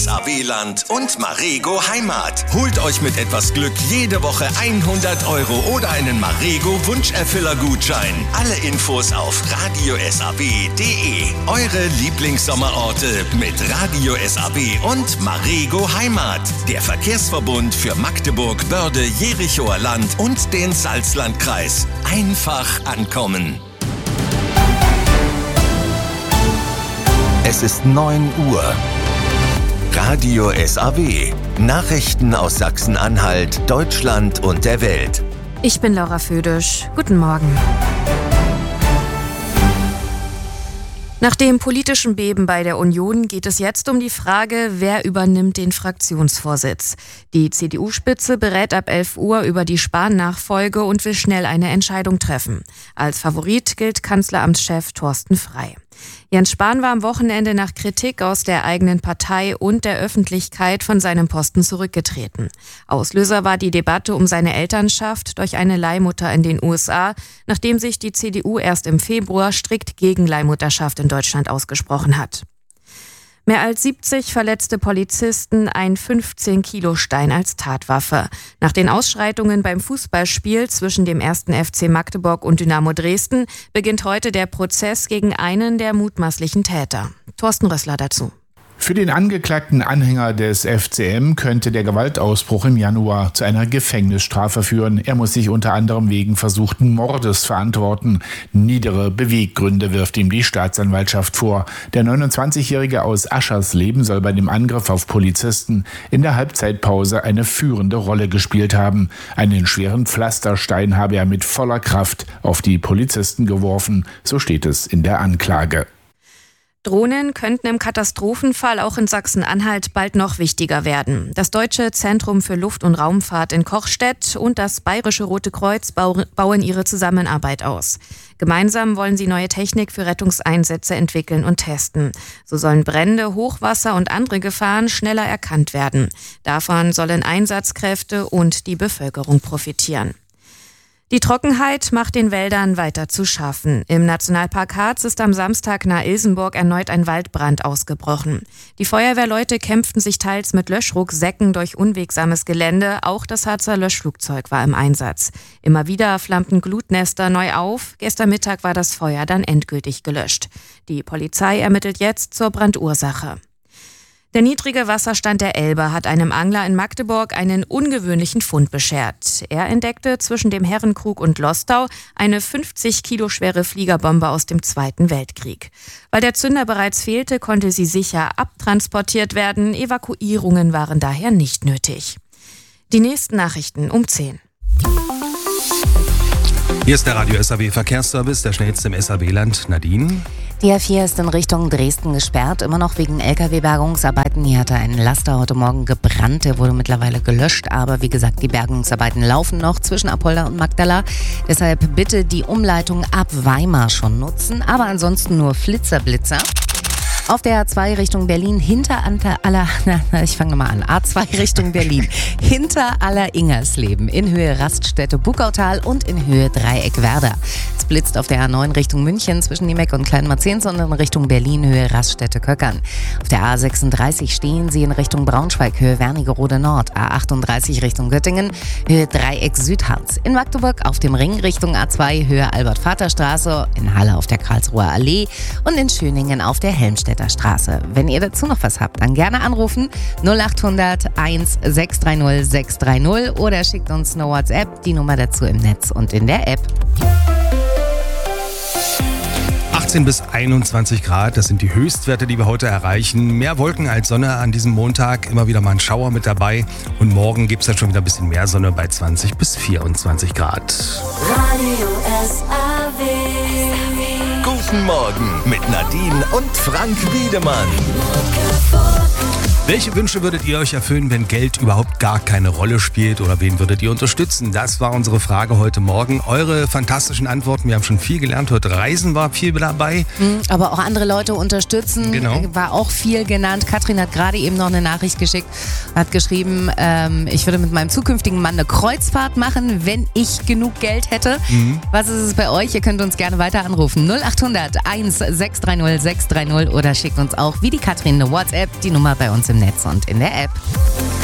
SAW-Land und Marego Heimat. Holt euch mit etwas Glück jede Woche 100 € oder einen Marego Wunscherfüller-Gutschein. Alle Infos auf radiosab.de. Eure Lieblingssommerorte mit Radio SAW und Marego Heimat. Der Verkehrsverbund für Magdeburg, Börde, Jerichoer Land und den Salzlandkreis. Einfach ankommen. Es ist 9 Uhr. Radio SAW. Nachrichten aus Sachsen-Anhalt, Deutschland und der Welt. Ich bin Laura Födisch. Guten Morgen. Nach dem politischen Beben bei der Union geht es jetzt um die Frage, wer übernimmt den Fraktionsvorsitz. Die CDU-Spitze berät ab 11 Uhr über die Spahn-Nachfolge und will schnell eine Entscheidung treffen. Als Favorit gilt Kanzleramtschef Thorsten Frey. Jens Spahn war am Wochenende nach Kritik aus der eigenen Partei und der Öffentlichkeit von seinem Posten zurückgetreten. Auslöser war die Debatte um seine Elternschaft durch eine Leihmutter in den USA, nachdem sich die CDU erst im Februar strikt gegen Leihmutterschaft in Deutschland ausgesprochen hat. Mehr als 70 verletzte Polizisten, ein 15-Kilo-Stein als Tatwaffe. Nach den Ausschreitungen beim Fußballspiel zwischen dem 1. FC Magdeburg und Dynamo Dresden beginnt heute der Prozess gegen einen der mutmaßlichen Täter. Thorsten Rössler dazu. Für den angeklagten Anhänger des FCM könnte der Gewaltausbruch im Januar zu einer Gefängnisstrafe führen. Er muss sich unter anderem wegen versuchten Mordes verantworten. Niedere Beweggründe wirft ihm die Staatsanwaltschaft vor. Der 29-Jährige aus Aschersleben soll bei dem Angriff auf Polizisten in der Halbzeitpause eine führende Rolle gespielt haben. Einen schweren Pflasterstein habe er mit voller Kraft auf die Polizisten geworfen. So steht es in der Anklage. Drohnen könnten im Katastrophenfall auch in Sachsen-Anhalt bald noch wichtiger werden. Das Deutsche Zentrum für Luft- und Raumfahrt in Kochstedt und das Bayerische Rote Kreuz bauen ihre Zusammenarbeit aus. Gemeinsam wollen sie neue Technik für Rettungseinsätze entwickeln und testen. So sollen Brände, Hochwasser und andere Gefahren schneller erkannt werden. Davon sollen Einsatzkräfte und die Bevölkerung profitieren. Die Trockenheit macht den Wäldern weiter zu schaffen. Im Nationalpark Harz ist am Samstag nahe Ilsenburg erneut ein Waldbrand ausgebrochen. Die Feuerwehrleute kämpften sich teils mit Löschrucksäcken durch unwegsames Gelände. Auch das Harzer Löschflugzeug war im Einsatz. Immer wieder flammten Glutnester neu auf. Gestern Mittag war das Feuer dann endgültig gelöscht. Die Polizei ermittelt jetzt zur Brandursache. Der niedrige Wasserstand der Elbe hat einem Angler in Magdeburg einen ungewöhnlichen Fund beschert. Er entdeckte zwischen dem Herrenkrug und Lostau eine 50 Kilo schwere Fliegerbombe aus dem Zweiten Weltkrieg. Weil der Zünder bereits fehlte, konnte sie sicher abtransportiert werden. Evakuierungen waren daher nicht nötig. Die nächsten Nachrichten um 10. Hier ist der Radio SAW Verkehrsservice, der schnellste im SAW-Land. Nadine? Die A4 ist in Richtung Dresden gesperrt, immer noch wegen LKW-Bergungsarbeiten. Hier hatte ein Laster heute Morgen gebrannt, der wurde mittlerweile gelöscht. Aber wie gesagt, die Bergungsarbeiten laufen noch zwischen Apolda und Magdala. Deshalb bitte die Umleitung ab Weimar schon nutzen, aber ansonsten nur Flitzer-Blitzer. Auf der A2 Richtung Berlin A2 Richtung Berlin hinter Aller-Ingersleben in Höhe Raststätte Buckautal und in Höhe Dreieck Werder. Es blitzt auf der A9 Richtung München zwischen Niemeck und Kleinmarzens und in Richtung Berlin Höhe Raststätte Köckern. Auf der A36 stehen Sie in Richtung Braunschweig Höhe Wernigerode Nord, A38 Richtung Göttingen Höhe Dreieck Südharz. In Magdeburg auf dem Ring Richtung A2 Höhe Albert-Vater-Straße, in Halle auf der Karlsruher Allee und in Schöningen auf der Helmstedter Straße. Wenn ihr dazu noch was habt, dann gerne anrufen 0800 1630 630 oder schickt uns eine WhatsApp, die Nummer dazu im Netz und in der App. 18 bis 21 Grad, das sind die Höchstwerte, die wir heute erreichen. Mehr Wolken als Sonne an diesem Montag, immer wieder mal ein Schauer mit dabei. Und morgen gibt es dann schon wieder ein bisschen mehr Sonne bei 20 bis 24 Grad. Radio SAW. Guten Morgen mit Nadine und Frank Wiedemann. Welche Wünsche würdet ihr euch erfüllen, wenn Geld überhaupt gar keine Rolle spielt? Oder wen würdet ihr unterstützen? Das war unsere Frage heute Morgen. Eure fantastischen Antworten, wir haben schon viel gelernt. Heute Reisen war viel dabei. Aber auch andere Leute unterstützen, genau. War auch viel genannt. Katrin hat gerade eben noch eine Nachricht geschickt, hat geschrieben, ich würde mit meinem zukünftigen Mann eine Kreuzfahrt machen, wenn ich genug Geld hätte. Was ist es bei euch? Ihr könnt uns gerne weiter anrufen. 0800 1630 630 oder schickt uns auch wie die Katrin eine WhatsApp, die Nummer bei uns im Netz und in der App.